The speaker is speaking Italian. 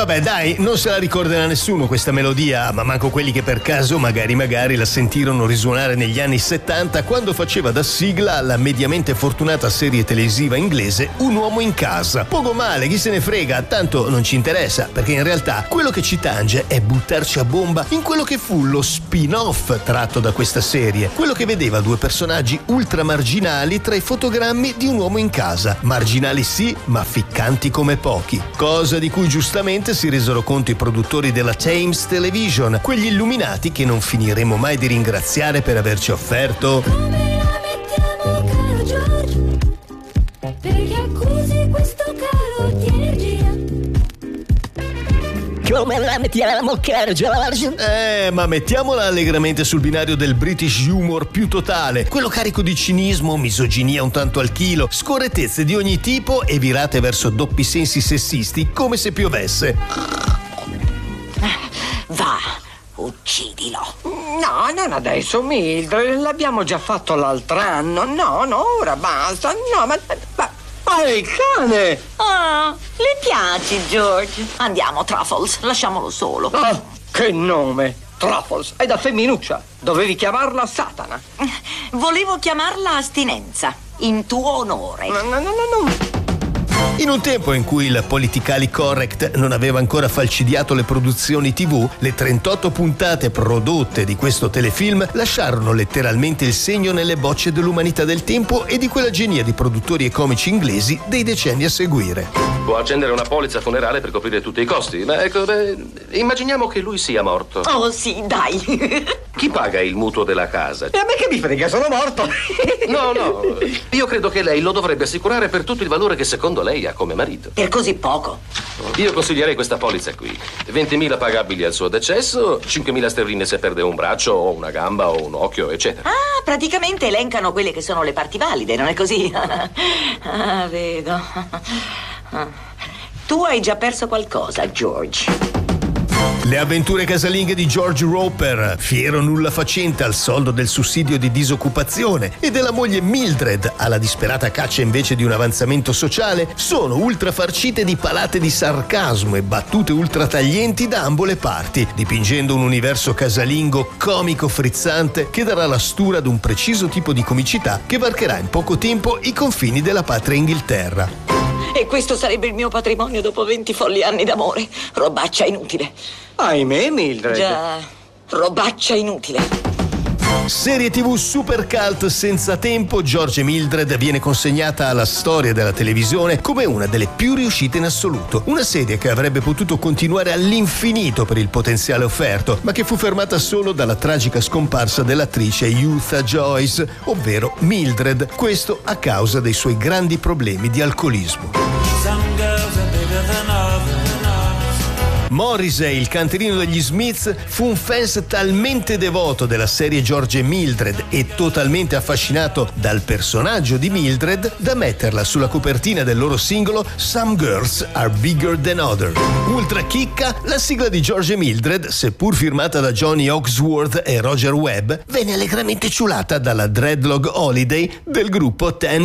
vabbè, dai, non se la ricorderà nessuno questa melodia, ma manco quelli che per caso magari la sentirono risuonare negli anni 70 quando faceva da sigla alla mediamente fortunata serie televisiva inglese Un uomo in casa. Poco male, chi se ne frega, tanto non ci interessa, perché in realtà quello che ci tange è buttarci a bomba in quello che fu lo spin-off tratto da questa serie, quello che vedeva due personaggi ultramarginali tra i fotogrammi di Un uomo in casa. Marginali sì, ma ficcanti come pochi. Cosa di cui giustamente si resero conto i produttori della Thames Television, quegli illuminati che non finiremo mai di ringraziare per averci offerto. Come la mettiamo, caro George? Perché accusi questo caro di energia? Come la mettiamo, caro George? Ma mettiamola allegramente sul binario del British humor più totale, quello carico di cinismo, misoginia un tanto al chilo, scorrettezze di ogni tipo e virate verso doppi sensi sessisti come se piovesse. Va, uccidilo. No, non adesso, Mildred, l'abbiamo già fatto l'altro anno. No, ora basta. No, ma il cane! Ah, le piaci, George? Andiamo, Truffles, lasciamolo solo. Oh, che nome! Truffles, è da femminuccia. Dovevi chiamarla Satana. Volevo chiamarla Astinenza, in tuo onore. No. In un tempo in cui il politically correct non aveva ancora falcidiato le produzioni TV, le 38 puntate prodotte di questo telefilm lasciarono letteralmente il segno nelle bocce dell'umanità del tempo e di quella genia di produttori e comici inglesi dei decenni a seguire. Può accendere una polizza funerale per coprire tutti i costi, ma ecco, immaginiamo che lui sia morto. Oh sì, dai. Chi paga il mutuo della casa? E a me che mi frega, sono morto. No, io credo che lei lo dovrebbe assicurare per tutto il valore che secondo lei ha come marito. Per così poco? Io consiglierei questa polizza qui. 20.000 pagabili al suo decesso, 5.000 sterline se perde un braccio o una gamba o un occhio, eccetera. Ah, praticamente elencano quelle che sono le parti valide, non è così? Ah, vedo. Tu hai già perso qualcosa, George. Le avventure casalinghe di George Roper, fiero nulla facente al soldo del sussidio di disoccupazione, e della moglie Mildred alla disperata caccia invece di un avanzamento sociale, sono ultrafarcite di palate di sarcasmo e battute ultrataglienti da ambo le parti, dipingendo un universo casalingo comico frizzante che darà la stura ad un preciso tipo di comicità che varcherà in poco tempo i confini della patria Inghilterra. E questo sarebbe il mio patrimonio dopo 20 folli anni d'amore. Robaccia inutile. Ahimè, Mildred. Già, robaccia inutile. Serie TV super cult senza tempo, George e Mildred viene consegnata alla storia della televisione come una delle più riuscite in assoluto. Una serie che avrebbe potuto continuare all'infinito per il potenziale offerto, ma che fu fermata solo dalla tragica scomparsa dell'attrice Eutha Joyce, ovvero Mildred, questo a causa dei suoi grandi problemi di alcolismo. Morrissey, il canterino degli Smiths, fu un fan talmente devoto della serie George e Mildred e totalmente affascinato dal personaggio di Mildred da metterla sulla copertina del loro singolo Some Girls Are Bigger Than Others. Ultra chicca, la sigla di George e Mildred, seppur firmata da Johnny Hawksworth e Roger Webb, venne allegramente ciulata dalla Dreadlock Holiday del gruppo Ten